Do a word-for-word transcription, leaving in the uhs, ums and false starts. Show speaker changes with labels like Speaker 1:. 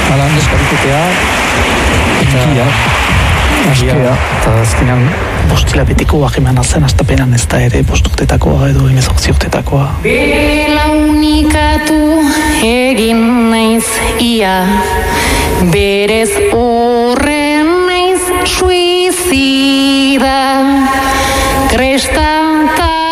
Speaker 1: Hala, neskaritutea,
Speaker 2: Ikia, askea.
Speaker 1: eta azkenean bostila betiko ahiman azen astapenan ez da ere bosturtetakoa edo emezortzi urtetakoa.
Speaker 3: Belaunikatu egin naiz ia, berez horren naiz suizida, kresta